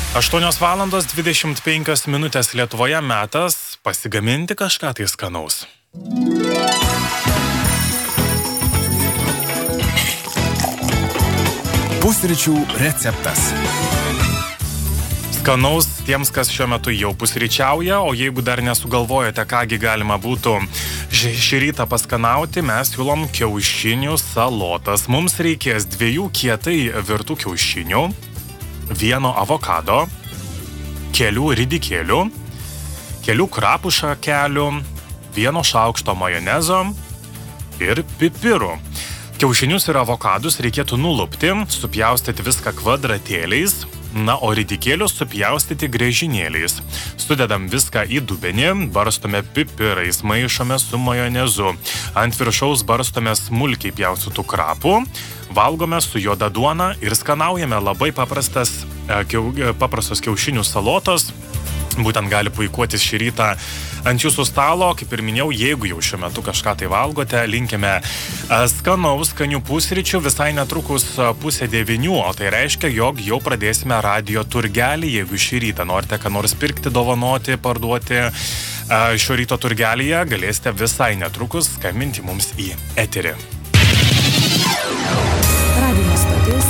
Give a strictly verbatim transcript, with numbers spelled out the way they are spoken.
aštuonios valandos dvidešimt penkios minutės Lietuvoje metas pasigaminti kažką tai skanaus. Pusryčių receptas. Skanaus tiems, kas šiuo metu jau pusryčiauja, o jeigu dar nesugalvojate, kągi galima būtų š- šį rytą paskanauti, mes siūlom kiaušinių salotas. Mums reikės dviejų kietai virtų kiaušinių, vieno avokado, kelių ridikėlių, kelių krapų šakelių, vieno šaukšto majonezo ir pipirų. Kiaušinius ir avokadus reikėtų nulupti, supjaustyti viską kvadratėliais, na, o ridikėlius supjaustyti griežinėliais. Sudedam viską į dubenį, barstome pipirais, maišome su majonezu. Ant viršaus barstome smulkiai pjaustytų krapų, valgome su juoda duona ir skanaujame. Labai paprastas, kiau, paprastos kiaušinių salotos. Būtent gali puikuotis šį rytą ant jūsų stalo. Kaip ir minėjau, jeigu jau šiuo metu kažką tai valgote, linkime skanaus, skanių pusryčių. Visai netrukus pusė devynių, o tai reiškia, jog jau pradėsime radijo turgelį. Jeigu šį rytą norite ką nors pirkti, dovanoti, parduoti šio ryto turgelyje, galėsite visai netrukus skambinti mums į eterį.